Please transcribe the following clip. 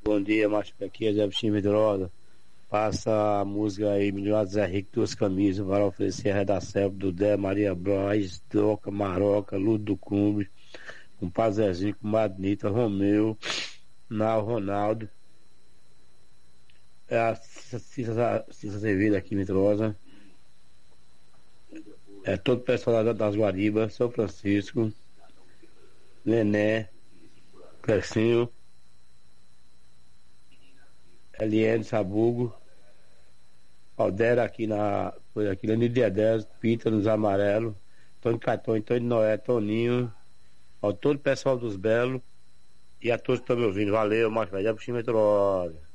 Bom dia, macho. Aqui é Zé Bichinho de Rosa. Passa a música aí, Milionário Zé Rico, duas camisas, para oferecer a Redação do Dé, Maria Braz, Doca, Maroca, Ludo do Cumbre, com Pazezinho, com Madnita, Romeu, Nau, Ronaldo. É a Cissa Servida aqui, Mitrosa. É todo o pessoal das Guaribas, São Francisco, Nené, Crescinho, LN Sabugo, Aldera foi aqui no dia 10, Pita nos Amarelos, Tony Catão, Tony Noé, Toninho, ao todo o pessoal dos Belos e a todos que estão me ouvindo. Valeu, mais velho, é pro Metrô.